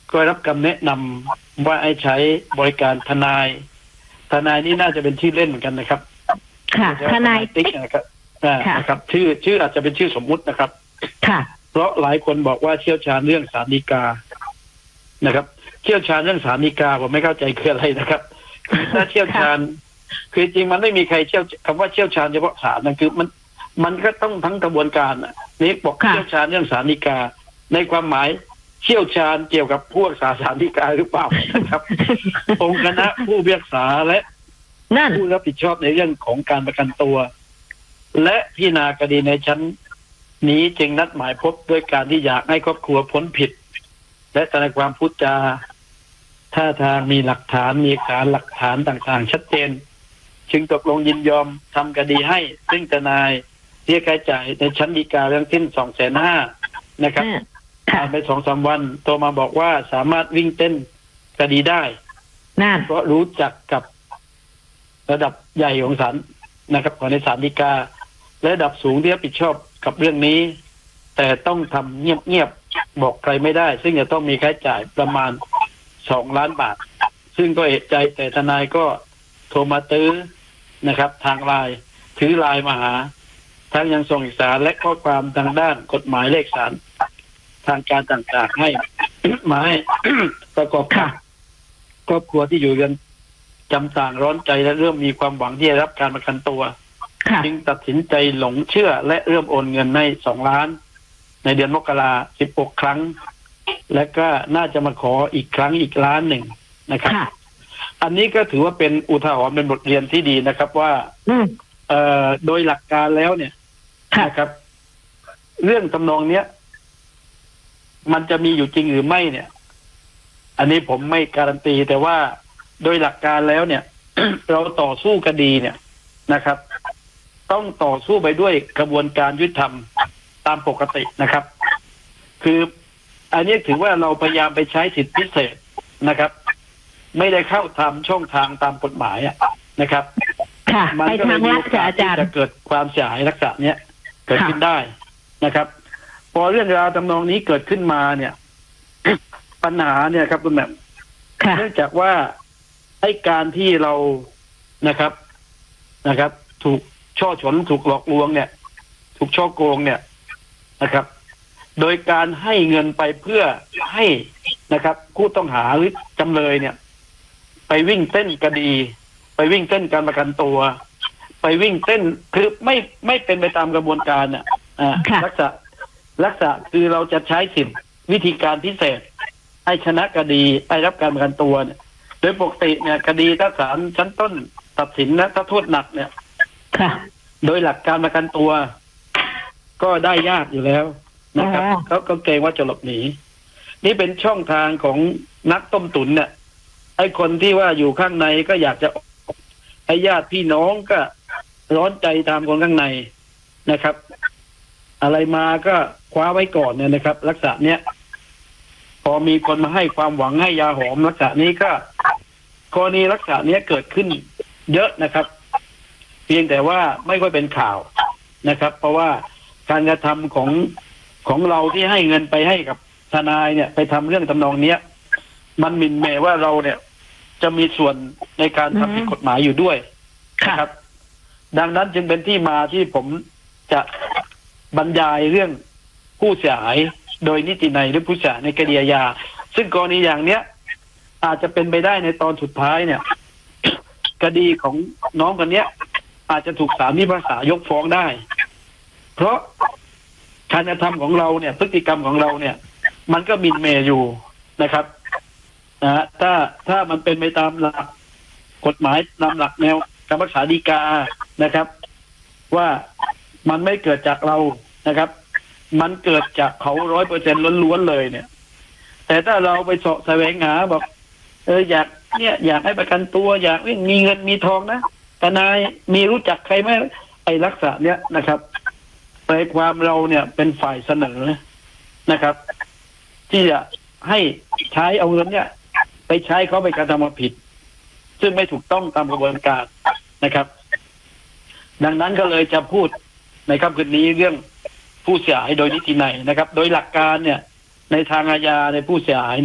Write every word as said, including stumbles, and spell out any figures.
ก็รับคำแนะนำว่าให้ใช้บริการทนายทนายนี่น่าจะเป็นชื่อเล่นเหมือนกันนะครับค่ะทนายติ๊กนะครับนะครับชื่อชื่ออาจจะเป็นชื่อสมมุตินะครับค่ะเพราะหลายคนบอกว่าเชี่ยวชาญเรื่องศาลฎีกานะครับเชี่ยวชาญเรื่องศาลฎีกาผมไม่เข้าใจคืออะไรนะครับคือถ้าเชี่ยวชาญคือจริงมันไม่มีใครเชี่ยวคำว่าเชี่ยวชาญเฉพาะศาลนั่นคือมันมันก็ต้องทั้งกระบวนการนี่บอกเชี่ยวชาญเรื่องศาลฎีกาในความหมายเชี่ยวชาญเกี่ยวกับผู้รักษาศาลฎีกาหรือเปล่านะครับ องค์คณะผู้พิพากษาและผู้รับผิดชอบในเรื่องของการประกันตัวและพิจารณาคดีในชั้นนี้จึงนัดหมายพบด้วยการที่อยากให้ครอบครัวพ้นผิดและแสดงความพูดจาท่าทางมีหลักฐานมีเอกสารหลักฐานต่างๆชัดเจนจึงตกลงยินยอมทำคดีให้ซึ่งทนายเรียกค่าใช้จ่ายในชั้นฎีกาเรื่องสิ้นสองแสนห้านะครับผ่านไปสองสามวันโทรมาบอกว่าสามารถวิ่งเต้นคดีได้เพราะรู้จักกับระดับใหญ่ของศาลนะครับของในศาลฎีกาและระดับสูงที่รับผิดชอบกับเรื่องนี้แต่ต้องทำเงียบๆบอกใครไม่ได้ซึ่งจะต้องมีค่าใช้จ่ายประมาณสองล้านบาทซึ่งก็เอะใจแต่ทนายก็โทรมาตื้อนะครับทางไลน์ถือไลน์มาหาทั้งยังส่งเอกสารและข้อความทางด้านกฎหมายเลขสารทางการต่างๆให้ มาให้ ประกอบกับครอบครัวที่อยู่กันจำต่างร้อนใจและเริ่มมีความหวังที่จะรับการประกันตัวจึงตัดสินใจหลงเชื่อและเริ่มโอนเงินให้สองล้านในเดือนมกราสิบหกครั้งและก็น่าจะมาขออีกครั้งอีกล้านหนึ่งนะครับอันนี้ก็ถือว่าเป็นอุทาหรณ์เป็นบทเรียนที่ดีนะครับว่าเอ่อโดยหลักการแล้วเนี่ยนะครับ เรื่องทำนองเนี้ยมันจะมีอยู่จริงหรือไม่เนี่ย อันนี้ผมไม่การันตีแต่ว่าโดยหลักการแล้วเนี่ย เราต่อสู้คดีเนี่ยนะครับ ต้องต่อสู้ไปด้วยกระบวนการยุติธรรมตามปกตินะครับ คืออันนี้ถือว่าเราพยายามไปใช้สิทธิพิเศษนะครับ ไม่ได้เข้าทำช่องทางตามกฎหมายนะครับมันก็เลยมีโอกาสที่จะเกิดความเสียหายลักษณะนี้เกิดขึ้นได้นะครับ พอเรื่องราวทำนองนี้เกิดขึ้นมาเนี่ย ปัญหาเนี่ยครับคุณแม่เนื่องจากว่าไอ้การที่เรานะครับนะครับ ถูกช่อฉนถูกหลอกลวงเนี่ย ถูกช่อโกงเนี่ยนะครับ โดยการให้เงินไปเพื่อให้นะครับผู้ต้องหาหรือจำเลยเนี่ยไปวิ่งเต้นคดีไปวิ่งเต้นการประกันตัวไปวิ่งเต้นคือไม่ไม่เป็นไปตามกระบวนการอ่ะอ่าลักษณะลักษณะคือเราจะใช้สิทธิวิธีการพิเศษให้ชนะคดีให้รับการประกันตัวเนี่ยโดยปกติเนี่ยคดีถ้าศาลชั้นต้นตัดสินนะถ้าโทษหนักเนี่ยโดยหลักการประกันตัวก็ได้ยากอยู่แล้วนะครับเขาก็เกรงว่าจะหลบหนีนี่เป็นช่องทางของนักต้มตุ๋นเนี่ยไอ้คนที่ว่าอยู่ข้างในก็อยากจะไอ้ญาติพี่น้องก็ร้อนใจตามคนข้างในนะครับอะไรมาก็คว้าไว้ก่อนเนี่ยนะครับลักษณะเนี้ยพอมีคนมาให้ความหวังให้ยาหอมลักษณะนี้ก็กรณีลักษณะนี้เกิดขึ้นเยอะนะครับเพียงแต่ว่าไม่ค่อยเป็นข่าวนะครับเพราะว่าการกระทำของของเราที่ให้เงินไปให้กับทนายเนี่ยไปทำเรื่องทำนองเนี้ยมันหมิ่นเหม่ว่าเราเนี่ยจะมีส่วนในการทำผิดกฎหมายอยู่ด้วยนะครับดังนั้นจึงเป็นที่มาที่ผมจะบรรยายเรื่องผู้เสียหายโดยนิตินัยหรือผู้เสียหายในคดีอาญาซึ่งกรณีอย่างเนี้ยอาจจะเป็นไปได้ในตอนสุดท้ายเนี่ย คดีของน้องคนเนี้ยอาจจะถูกศาลพิพากษายกฟ้องได้เพราะการกระทำของเราเนี่ยพฤติกรรมของเราเนี่ยมันก็หมิ่นเหม่อยู่นะครับนะถ้าถ้ามันเป็นไปตามหลักกฎหมายตามหลักแนวการรักษาฎีกานะครับ ว่ามันไม่เกิดจากเรานะครับ มันเกิดจากเขาร้อยเปอร์เซ็นต์ล้วนๆเลยเนี่ยแต่ถ้าเราไปเสาะแสวงหาบอกเอออยากเนี่ยอยากให้ประกันตัวอยากมีเงินมีทองนะทนายมีรู้จักใครไหมไอ้ลักษณะเนี้ยนะครับในความเราเนี่ยเป็นฝ่ายเสนอนะครับ ที่จะให้ใช้เอาเงินเนี่ยไปใช้เขาไปกระทำความผิดซึ่งไม่ถูกต้องตามกระบวนการนะครับ ดังนั้นก็เลยจะพูดในค่ำคืนนี้เรื่องผู้เสียหายโดยนิตินัยนะครับ โดยหลักการเนี่ยในทางอาญาในผู้เสียหาย